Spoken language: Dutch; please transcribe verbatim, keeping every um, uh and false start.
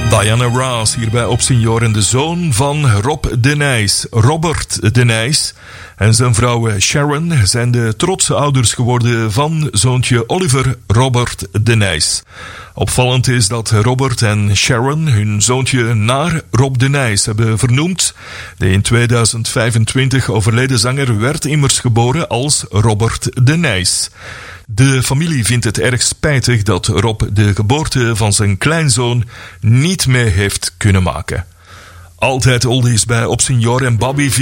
Diana Ross hier bij Op Senioren, de zoon van Rob de Nijs. Robert de Nijs en zijn vrouw Sharon zijn de trotse ouders geworden van zoontje Oliver Robert de Nijs. Opvallend is dat Robert en Sharon hun zoontje naar Rob de Nijs hebben vernoemd. De in tweeduizend vijfentwintig overleden zanger werd immers geboren als Robert de Nijs. De familie vindt het erg spijtig dat Rob de geboorte van zijn kleinzoon niet mee heeft kunnen maken. Altijd oldies bij Op Senioren en Bobby